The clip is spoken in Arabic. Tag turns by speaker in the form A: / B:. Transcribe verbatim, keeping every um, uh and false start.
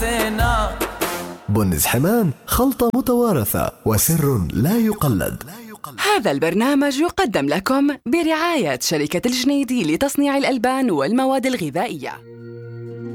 A: حياتنا.
B: بن حمان، خلطة متوارثة وسر لا يقلد.
C: هذا البرنامج يقدم لكم برعاية شركة الجنيدي لتصنيع الألبان والمواد الغذائية.